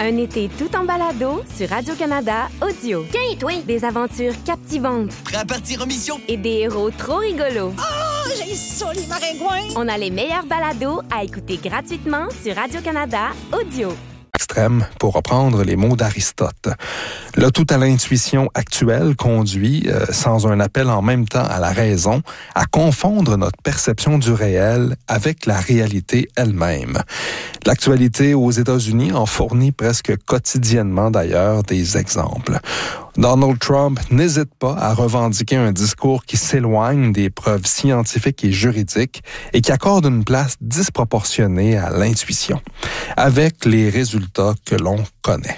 Un été tout en balado sur Radio-Canada Audio. Tiens, toi! Des aventures captivantes. Prêt à partir en mission? Et des héros trop rigolos. Oh, j'ai ça, les maringouins! On a les meilleurs balados à écouter gratuitement sur Radio-Canada Audio. Extrême, pour reprendre les mots d'Aristote. Le tout à l'intuition actuelle conduit, sans un appel en même temps à la raison, à confondre notre perception du réel avec la réalité elle-même. L'actualité aux États-Unis en fournit presque quotidiennement d'ailleurs des exemples. Donald Trump n'hésite pas à revendiquer un discours qui s'éloigne des preuves scientifiques et juridiques et qui accorde une place disproportionnée à l'intuition, avec les résultats que l'on connaît.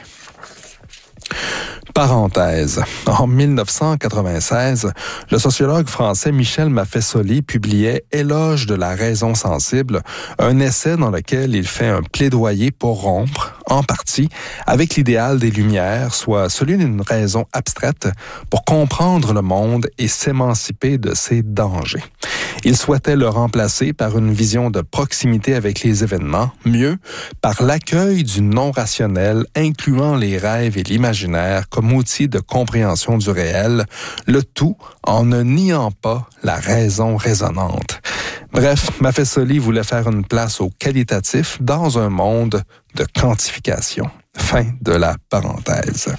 Parenthèse. En 1996, le sociologue français Michel Maffesoli publiait « Éloge de la raison sensible », un essai dans lequel il fait un plaidoyer pour rompre, en partie, avec l'idéal des Lumières, soit celui d'une raison abstraite pour comprendre le monde et s'émanciper de ses dangers. Il souhaitait le remplacer par une vision de proximité avec les événements, mieux, par l'accueil du non-rationnel, incluant les rêves et l'imaginaire comme outil de compréhension du réel, le tout en ne niant pas la raison raisonnante. Bref, Maffesoli voulait faire une place au qualitatif dans un monde de quantification. Fin de la parenthèse.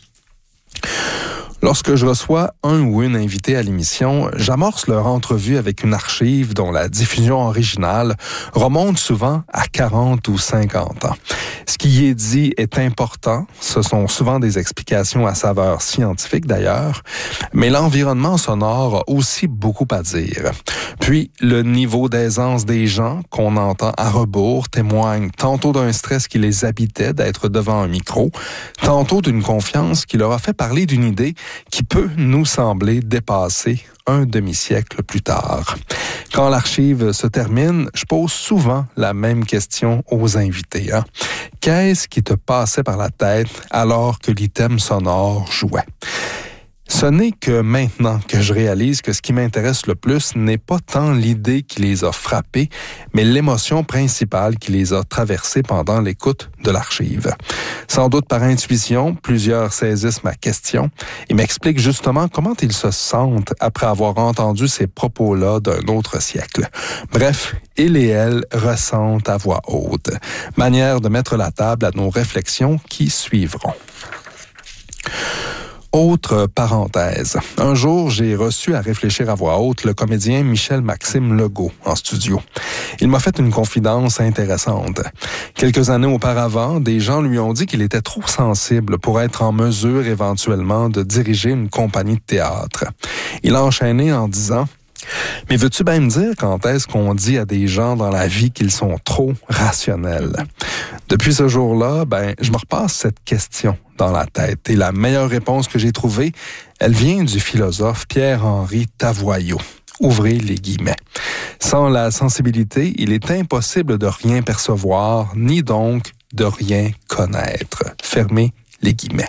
Lorsque je reçois un ou une invitée à l'émission, j'amorce leur entrevue avec une archive dont la diffusion originale remonte souvent à 40 ou 50 ans. Ce qui y est dit est important, ce sont souvent des explications à saveur scientifique d'ailleurs, mais l'environnement sonore a aussi beaucoup à dire. Puis, le niveau d'aisance des gens qu'on entend à rebours témoigne tantôt d'un stress qui les habitait d'être devant un micro, tantôt d'une confiance qui leur a fait parler d'une idée qui peut nous sembler dépasser un demi-siècle plus tard. Quand l'archive se termine, je pose souvent la même question aux invités. Qu'est-ce qui te passait par la tête alors que l'item sonore jouait? Ce n'est que maintenant que je réalise que ce qui m'intéresse le plus n'est pas tant l'idée qui les a frappés, mais l'émotion principale qui les a traversés pendant l'écoute de l'archive. Sans doute par intuition, plusieurs saisissent ma question et m'expliquent justement comment ils se sentent après avoir entendu ces propos-là d'un autre siècle. Bref, ils et elles ressentent à voix haute. Manière de mettre la table à nos réflexions qui suivront. Autre parenthèse. Un jour, j'ai reçu à réfléchir à voix haute le comédien Michel-Maxime Legault en studio. Il m'a fait une confidence intéressante. Quelques années auparavant, des gens lui ont dit qu'il était trop sensible pour être en mesure éventuellement de diriger une compagnie de théâtre. Il a enchaîné en disant: « Mais veux-tu bien me dire quand est-ce qu'on dit à des gens dans la vie qu'ils sont trop rationnels? » Depuis ce jour-là, je me repasse cette question dans la tête. Et la meilleure réponse que j'ai trouvée, elle vient du philosophe Pierre-Henri Tavoyot. Ouvrez les guillemets. Sans la sensibilité, il est impossible de rien percevoir, ni donc de rien connaître. Fermez les guillemets.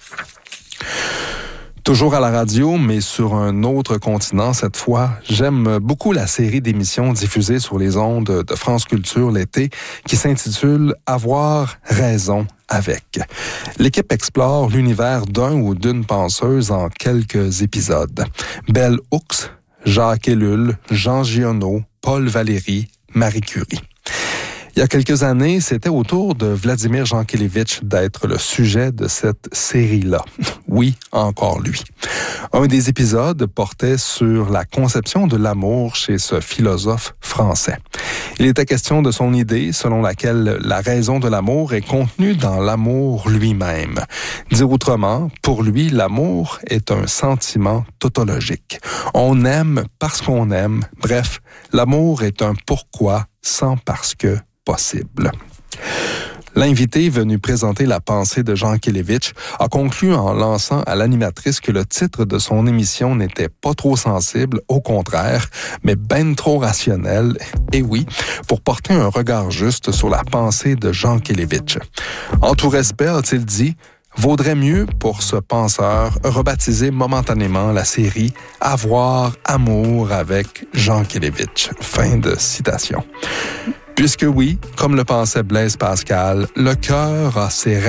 Toujours à la radio, mais sur un autre continent cette fois, j'aime beaucoup la série d'émissions diffusées sur les ondes de France Culture l'été qui s'intitule « Avoir raison avec ». L'équipe explore l'univers d'un ou d'une penseuse en quelques épisodes. Bell Hooks, Jacques Ellul, Jean Giono, Paul Valéry, Marie Curie. Il y a quelques années, c'était au tour de Vladimir Jankélévitch d'être le sujet de cette série-là. Oui, encore lui. Un des épisodes portait sur la conception de l'amour chez ce philosophe français. Il était question de son idée selon laquelle la raison de l'amour est contenue dans l'amour lui-même. Dit autrement, pour lui, l'amour est un sentiment tautologique. On aime parce qu'on aime. Bref, l'amour est un pourquoi sans parce que possible. L'invité venu présenter la pensée de Jankélévitch a conclu en lançant à l'animatrice que le titre de son émission n'était pas trop sensible, au contraire, mais ben trop rationnel, et oui, pour porter un regard juste sur la pensée de Jankélévitch. En tout respect, a-t-il dit, vaudrait mieux pour ce penseur rebaptiser momentanément la série « Avoir amour avec Jankélévitch ». Fin de citation. Puisque oui, comme le pensait Blaise Pascal, le cœur a ses